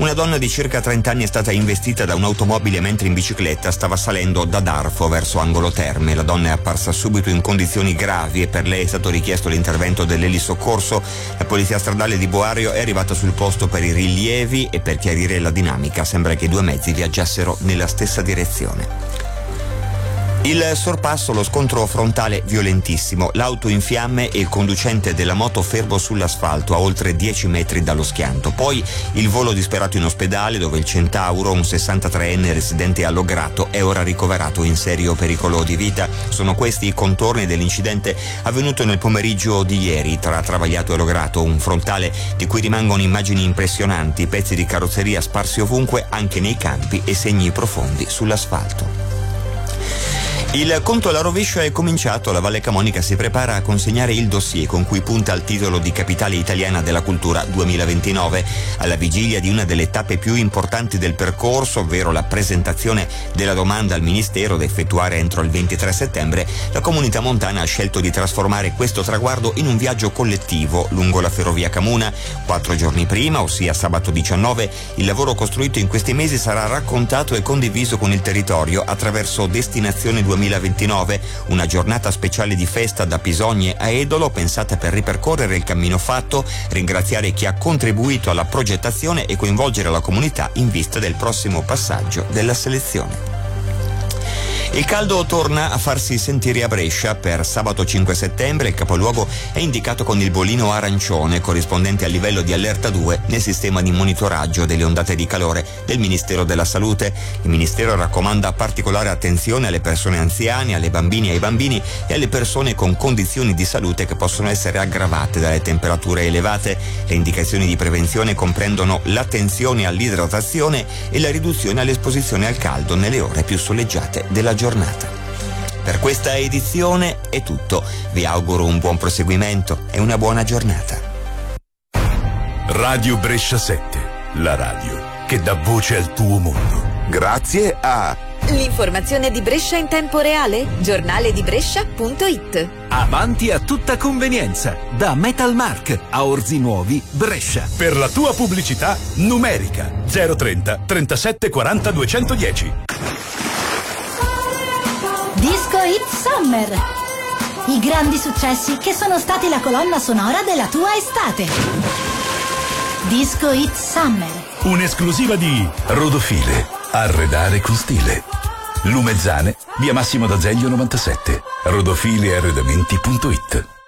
Una donna di circa 30 anni è stata investita da un'automobile mentre in bicicletta stava salendo da Darfo verso Angolo Terme. La donna è apparsa subito in condizioni gravi e per lei è stato richiesto l'intervento dell'elisoccorso. La polizia stradale di Boario è arrivata sul posto per i rilievi e per chiarire la dinamica. Sembra che i due mezzi viaggiassero nella stessa direzione. Il sorpasso, lo scontro frontale violentissimo, l'auto in fiamme e il conducente della moto fermo sull'asfalto a oltre 10 metri dallo schianto. Poi il volo disperato in ospedale dove il Centauro, un 63enne residente a Lograto, è ora ricoverato in serio pericolo di vita. Sono questi i contorni dell'incidente avvenuto nel pomeriggio di ieri tra Travagliato e Lograto, un frontale di cui rimangono immagini impressionanti, pezzi di carrozzeria sparsi ovunque, anche nei campi, e segni profondi sull'asfalto. Il conto alla rovescia è cominciato, la Valle Camonica si prepara a consegnare il dossier con cui punta al titolo di Capitale Italiana della Cultura 2029. Alla vigilia di una delle tappe più importanti del percorso, ovvero la presentazione della domanda al Ministero da effettuare entro il 23 settembre, la comunità montana ha scelto di trasformare questo traguardo in un viaggio collettivo lungo la ferrovia Camuna. 4 giorni prima, ossia sabato 19, il lavoro costruito in questi mesi sarà raccontato e condiviso con il territorio attraverso Destinazione 2029, una giornata speciale di festa da Pisogne a Edolo pensata per ripercorrere il cammino fatto, ringraziare chi ha contribuito alla progettazione e coinvolgere la comunità in vista del prossimo passaggio della selezione. Il caldo torna a farsi sentire a Brescia. Per sabato 5 settembre il capoluogo è indicato con il bollino arancione corrispondente al livello di allerta 2 nel sistema di monitoraggio delle ondate di calore del Ministero della Salute. Il Ministero raccomanda particolare attenzione alle persone anziane, alle bambine e ai bambini e alle persone con condizioni di salute che possono essere aggravate dalle temperature elevate. Le indicazioni di prevenzione comprendono l'attenzione all'idratazione e la riduzione all'esposizione al caldo nelle ore più soleggiate della giornata. Per questa edizione è tutto. Vi auguro un buon proseguimento e una buona giornata. Radio Brescia 7, la radio che dà voce al tuo mondo. Grazie a l'informazione di Brescia in tempo reale? Giornaledibrescia.it. Avanti a tutta convenienza, da Metalmark a Orzi Nuovi, Brescia. Per la tua pubblicità numerica 030 37 40 210. Disco Hit Summer. I grandi successi che sono stati la colonna sonora della tua estate. Disco Hit Summer. Un'esclusiva di Rodofile. Arredare con stile. Lumezzane, via Massimo d'Azeglio 97. Rodofilearredamenti.it.